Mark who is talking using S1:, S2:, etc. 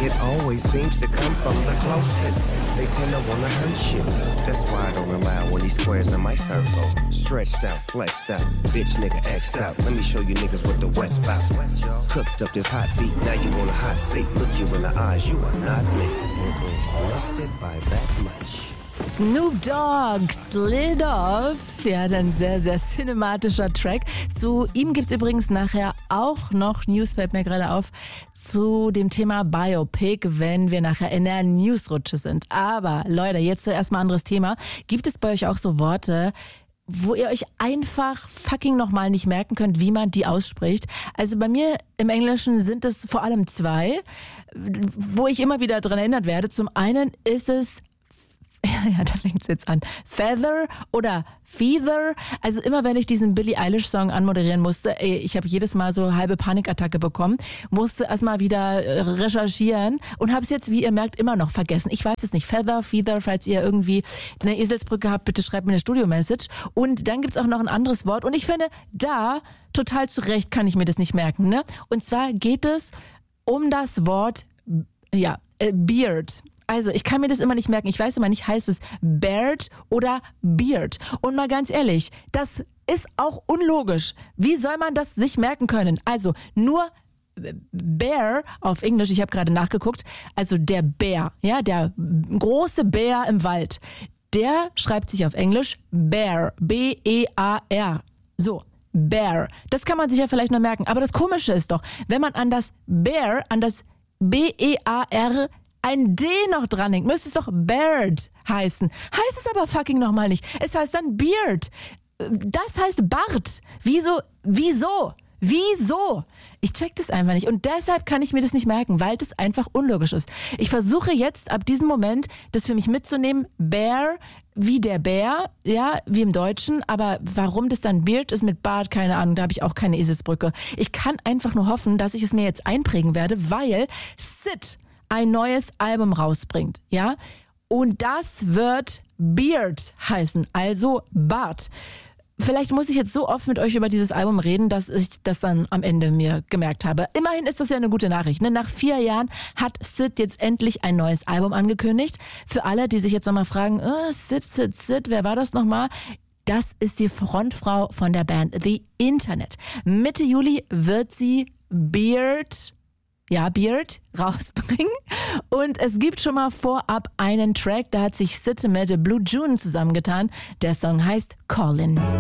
S1: It always seems to come from the closest. They tend to wanna hurt you. That's why I don't rely on these squares in my circle. Stretched out, flexed out, bitch nigga X'd out. Let me show you niggas what the West bout. Cooked up this hot beat, now you on a hot seat. Look you in the eyes, you are not me. Lusted by that much.
S2: Snoop Dogg, Slid Off. Ja, ein sehr, sehr cinematischer Track. Zu ihm gibt's übrigens nachher auch noch News, fällt mir gerade auf, zu dem Thema Biopic, wenn wir nachher in der Newsrutsche sind. Aber Leute, jetzt erstmal anderes Thema. Gibt es bei euch auch so Worte, wo ihr euch einfach fucking nochmal nicht merken könnt, wie man die ausspricht? Also bei mir im Englischen sind es vor allem zwei, wo ich immer wieder dran erinnert werde. Zum einen ist es, ja, da fängt's jetzt an. Feather oder Feather. Also immer wenn ich diesen Billie Eilish Song anmoderieren musste, ich habe jedes Mal so halbe Panikattacke bekommen, musste erstmal wieder recherchieren und habe es jetzt, wie ihr merkt, immer noch vergessen. Ich weiß es nicht. Feather, Feather, falls ihr irgendwie eine Eselsbrücke habt, bitte schreibt mir eine Studio-Message. Und dann gibt's auch noch ein anderes Wort und ich finde, da total zu Recht kann ich mir das nicht merken, ne? Und zwar geht es um das Wort, ja, Beard. Also, ich kann mir das immer nicht merken. Ich weiß immer nicht, heißt es Beard oder Beard? Und mal ganz ehrlich, das ist auch unlogisch. Wie soll man das sich merken können? Also, nur Bear auf Englisch, ich habe gerade nachgeguckt, also der Bär, ja, der große Bär im Wald, der schreibt sich auf Englisch Bear, B-E-A-R. So. Bear. Das kann man sich ja vielleicht noch merken. Aber das Komische ist doch, wenn man an das Bear, an das B-E-A-R ein D noch dran hängt, müsste es doch Beard heißen. Heißt es aber fucking nochmal nicht. Es heißt dann Beard. Das heißt Bart. Wieso? Ich check das einfach nicht. Und deshalb kann ich mir das nicht merken, weil das einfach unlogisch ist. Ich versuche jetzt ab diesem Moment, das für mich mitzunehmen. Bear, wie der Bär, ja, wie im Deutschen. Aber warum das dann Beard ist mit Bart, keine Ahnung. Da habe ich auch keine Eselsbrücke. Ich kann einfach nur hoffen, dass ich es mir jetzt einprägen werde, weil Sid ein neues Album rausbringt, ja? Und das wird Beard heißen, also Bart. Vielleicht muss ich jetzt so oft mit euch über dieses Album reden, dass ich das dann am Ende mir gemerkt habe. Immerhin ist das ja eine gute Nachricht, ne? Nach 4 Jahren hat Sid jetzt endlich ein neues Album angekündigt. Für alle, die sich jetzt nochmal fragen, Sid, wer war das nochmal? Das ist die Frontfrau von der Band The Internet. Mitte Juli wird sie Beard rausbringen. Und es gibt schon mal vorab einen Track, da hat sich Sid mit Blue June zusammengetan. Der Song heißt Callin'.